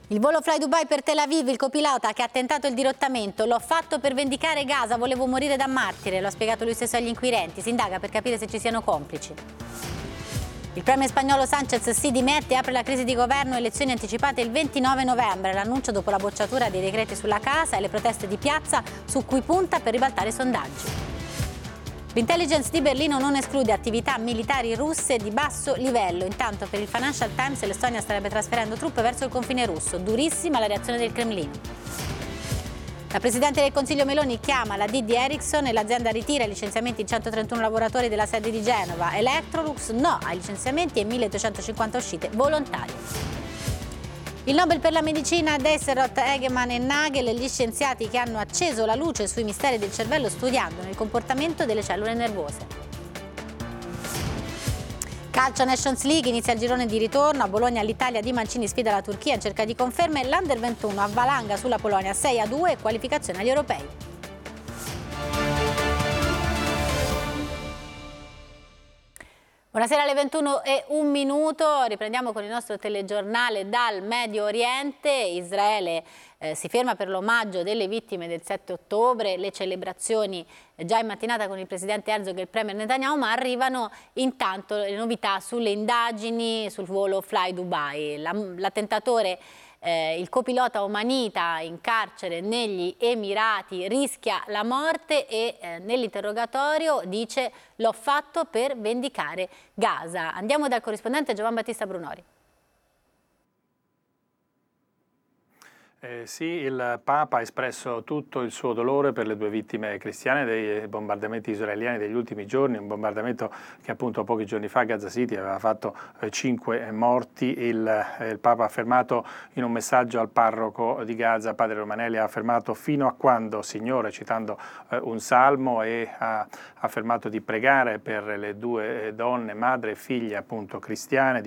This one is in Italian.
Il volo Fly Dubai per Tel Aviv, il copilota che ha tentato il dirottamento. L'ho fatto per vendicare Gaza, volevo morire da martire, lo ha spiegato lui stesso agli inquirenti. Si indaga per capire se ci siano complici. Il premier spagnolo Sánchez si dimette e apre la crisi di governo, elezioni anticipate il 29 novembre. L'annuncio dopo la bocciatura dei decreti sulla casa e le proteste di piazza su cui punta per ribaltare i sondaggi. L'intelligence di Berlino non esclude attività militari russe di basso livello. Intanto per il Financial Times l'Estonia starebbe trasferendo truppe verso il confine russo. Durissima la reazione del Cremlino. La Presidente del Consiglio Meloni chiama la D di Ericsson e l'azienda ritira i licenziamenti di 131 lavoratori della sede di Genova. Electrolux no ai licenziamenti e 1250 uscite volontarie. Il Nobel per la medicina Deserot, Egeman e Nagel, gli scienziati che hanno acceso la luce sui misteri del cervello studiando il comportamento delle cellule nervose. Calcio Nations League, inizia il girone di ritorno. A Bologna l'Italia di Mancini sfida la Turchia in cerca di conferme. L'Under 21 avvalanga sulla Polonia 6-2 e qualificazione agli europei. Buonasera alle 21:01, riprendiamo con il nostro telegiornale dal Medio Oriente. Israele si ferma per l'omaggio delle vittime del 7 ottobre, le celebrazioni già in mattinata con il presidente Herzog e il premier Netanyahu, ma arrivano intanto le novità sulle indagini sul volo Fly Dubai. L'attentatore, il copilota omanita in carcere negli Emirati, rischia la morte e nell'interrogatorio dice: l'ho fatto per vendicare Gaza. Andiamo dal corrispondente Giovan Battista Brunori. Sì, il Papa ha espresso tutto il suo dolore per le due vittime cristiane dei bombardamenti israeliani degli ultimi giorni, un bombardamento che appunto pochi giorni fa a Gaza City aveva fatto 5 morti. Il Papa ha affermato in un messaggio al parroco di Gaza, padre Romanelli, ha affermato: fino a quando, Signore, citando un salmo, e ha affermato di pregare per le due donne, madre e figlia appunto cristiane,